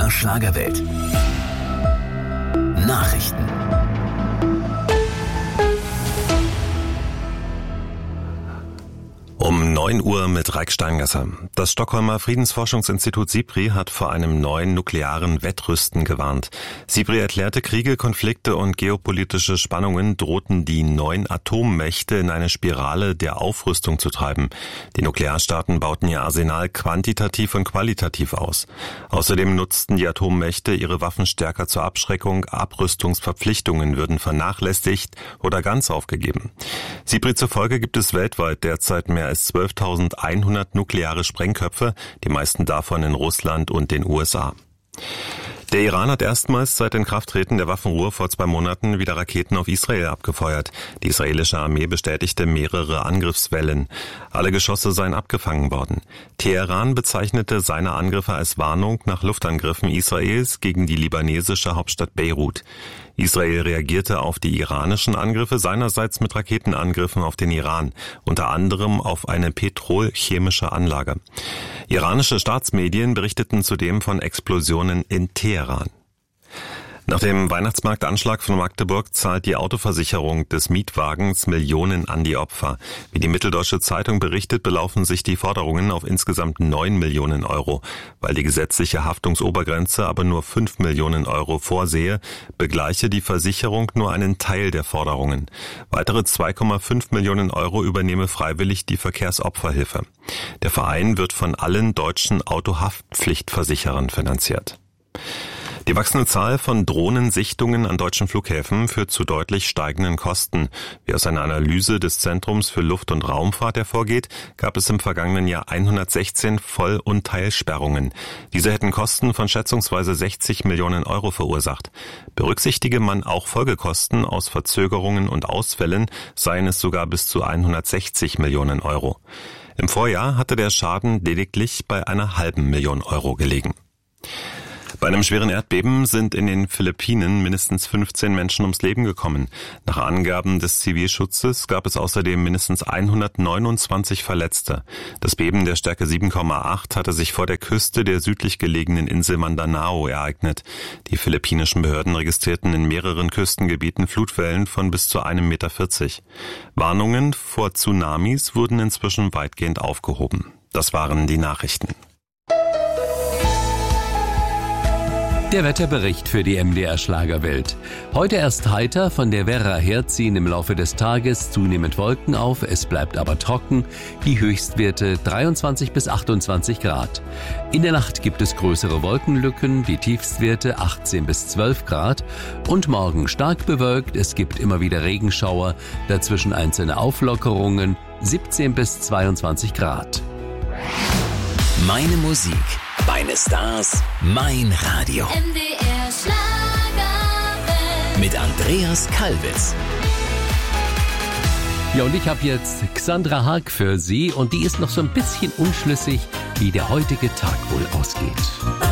MDR Schlagerwelt. Nachrichten. Um 9 Uhr mit Raik Steingasser. Das Stockholmer Friedensforschungsinstitut SIPRI hat vor einem neuen nuklearen Wettrüsten gewarnt. SIPRI erklärte, Kriege, Konflikte und geopolitische Spannungen drohten die 9 Atommächte in eine Spirale der Aufrüstung zu treiben. Die Nuklearstaaten bauten ihr Arsenal quantitativ und qualitativ aus. Außerdem nutzten die Atommächte ihre Waffen stärker zur Abschreckung. Abrüstungsverpflichtungen würden vernachlässigt oder ganz aufgegeben. SIPRI zufolge gibt es weltweit derzeit mehr als 12.100 nukleare Sprengköpfe, die meisten davon in Russland und den USA. Der Iran hat erstmals seit Inkrafttreten der Waffenruhe vor 2 Monaten wieder Raketen auf Israel abgefeuert. Die israelische Armee bestätigte mehrere Angriffswellen. Alle Geschosse seien abgefangen worden. Teheran bezeichnete seine Angriffe als Warnung nach Luftangriffen Israels gegen die libanesische Hauptstadt Beirut. Israel reagierte auf die iranischen Angriffe seinerseits mit Raketenangriffen auf den Iran, unter anderem auf eine petrolchemische Anlage. Iranische Staatsmedien berichteten zudem von Explosionen in Teheran. Nach dem Weihnachtsmarktanschlag von Magdeburg zahlt die Autoversicherung des Mietwagens Millionen an die Opfer. Wie die Mitteldeutsche Zeitung berichtet, belaufen sich die Forderungen auf insgesamt 9 Millionen Euro. Weil die gesetzliche Haftungsobergrenze aber nur 5 Millionen Euro vorsehe, begleiche die Versicherung nur einen Teil der Forderungen. Weitere 2,5 Millionen Euro übernehme freiwillig die Verkehrsopferhilfe. Der Verein wird von allen deutschen Autohaftpflichtversicherern finanziert. Die wachsende Zahl von Drohnensichtungen an deutschen Flughäfen führt zu deutlich steigenden Kosten. Wie aus einer Analyse des Zentrums für Luft- und Raumfahrt hervorgeht, gab es im vergangenen Jahr 116 Voll- und Teilsperrungen. Diese hätten Kosten von schätzungsweise 60 Millionen Euro verursacht. Berücksichtige man auch Folgekosten aus Verzögerungen und Ausfällen, seien es sogar bis zu 160 Millionen Euro. Im Vorjahr hatte der Schaden lediglich bei einer halben Million Euro gelegen. Bei einem schweren Erdbeben sind in den Philippinen mindestens 15 Menschen ums Leben gekommen. Nach Angaben des Zivilschutzes gab es außerdem mindestens 129 Verletzte. Das Beben der Stärke 7,8 hatte sich vor der Küste der südlich gelegenen Insel Mindanao ereignet. Die philippinischen Behörden registrierten in mehreren Küstengebieten Flutwellen von bis zu 1,40 Meter. Warnungen vor Tsunamis wurden inzwischen weitgehend aufgehoben. Das waren die Nachrichten. Der Wetterbericht für die MDR Schlagerwelt. Heute erst heiter, von der Werra her ziehen im Laufe des Tages zunehmend Wolken auf, es bleibt aber trocken, die Höchstwerte 23 bis 28 Grad. In der Nacht gibt es größere Wolkenlücken, die Tiefstwerte 18 bis 12 Grad und morgen stark bewölkt, es gibt immer wieder Regenschauer, dazwischen einzelne Auflockerungen, 17 bis 22 Grad. Meine Musik, meine Stars, mein Radio. MDR Schlagerwelt. Mit Andreas Kalbitz. Ja, und ich habe jetzt Xandra Haag für Sie und die ist noch so ein bisschen unschlüssig, wie der heutige Tag wohl ausgeht.